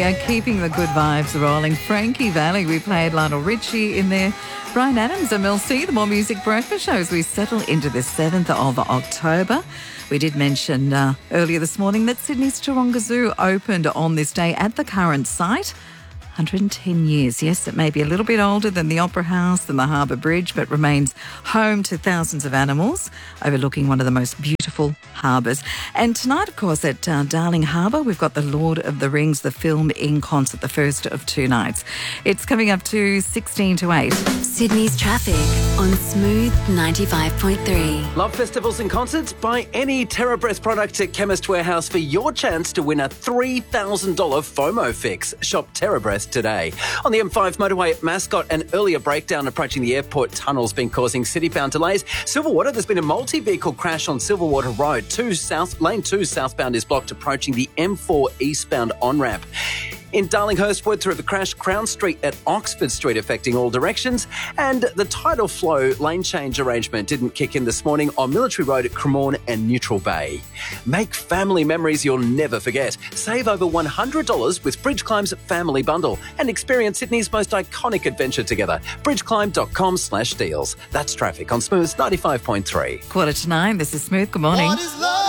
We are keeping the good vibes rolling. Frankie Valli, we played Lionel Richie in there. Brian Adams and Mel C, the More Music Breakfast Show as we settle into the 7th of October. We did mention earlier this morning that Sydney's Taronga Zoo opened on this day at the current site. 110 years. Yes, it may be a little bit older than the Opera House and the Harbour Bridge, but remains home to thousands of animals, overlooking one of the most beautiful harbours. And tonight, of course, at Darling Harbour, we've got The Lord of the Rings, the film in concert, the first of two nights. It's coming up to 16 to 8. Sydney's traffic on Smooth 95.3. Love festivals and concerts? Buy any TerraBreath product at Chemist Warehouse for your chance to win a $3,000 FOMO fix. Shop TerraBreath today. On the M5 motorway at Mascot, an earlier breakdown approaching the airport tunnel's been causing city-bound delays. Silverwater, there's been a multi-vehicle crash on Silverwater Road. Lane 2 southbound is blocked approaching the M4 eastbound on-ramp. In Darlinghurst, word through the crash, Crown Street at Oxford Street affecting all directions. And the tidal flow lane change arrangement didn't kick in this morning on Military Road at Cremorne and Neutral Bay. Make family memories you'll never forget. Save over $100 with Bridge Climb's Family Bundle and experience Sydney's most iconic adventure together. bridgeclimb.com/deals. That's traffic on Smooth 95.3. 8:45, this is Smooth. Good morning. What is love?